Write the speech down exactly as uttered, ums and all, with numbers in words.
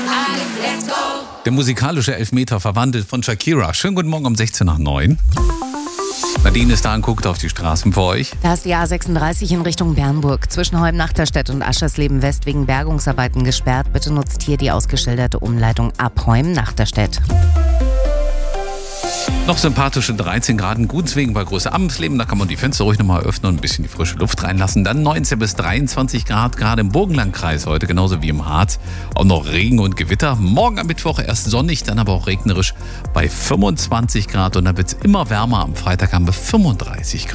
Der musikalische Elfmeter verwandelt von Shakira. Schönen guten Morgen um sechzehn nach neun. Nadine ist da und guckt auf die Straßen für euch. Da ist die A sechsunddreißig in Richtung Bernburg. Zwischen Holm-Nachterstedt und Aschersleben-West wegen Bergungsarbeiten gesperrt. Bitte nutzt hier die ausgeschilderte Umleitung ab Holm-Nachterstedt. Noch sympathische dreizehn Grad in Gudenswegen bei Größe Ammensleben. Da kann man die Fenster ruhig nochmal öffnen und ein bisschen die frische Luft reinlassen. Dann neunzehn bis dreiundzwanzig Grad, gerade im Burgenlandkreis heute, genauso wie im Harz. Auch noch Regen und Gewitter. Morgen am Mittwoch erst sonnig, dann aber auch regnerisch bei fünfundzwanzig Grad. Und dann wird es immer wärmer. Am Freitag haben wir fünfunddreißig Grad.